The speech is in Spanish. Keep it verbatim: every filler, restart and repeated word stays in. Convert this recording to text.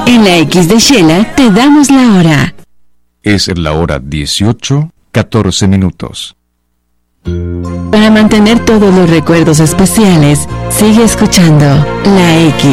En la X de Shela te damos la hora. Es la hora dieciocho, catorce minutos. Para mantener todos los recuerdos especiales, sigue escuchando La X.